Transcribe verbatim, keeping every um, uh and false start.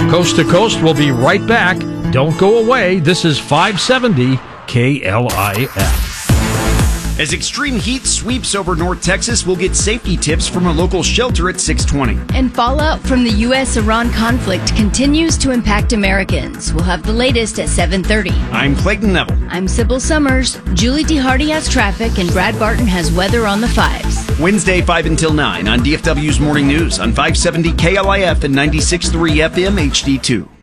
Coast to Coast will be right back. Don't go away. This is five seventy K L I F. As extreme heat sweeps over North Texas, we'll get safety tips from a local shelter at six twenty. And fallout from the U S Iran conflict continues to impact Americans. We'll have the latest at seven thirty. I'm Clayton Neville. I'm Sybil Summers. Julie DeHardy has traffic, and Brad Barton has weather on the fives. Wednesday, five until nine on D F W's Morning News on five seventy K L I F and ninety-six point three F M H D two.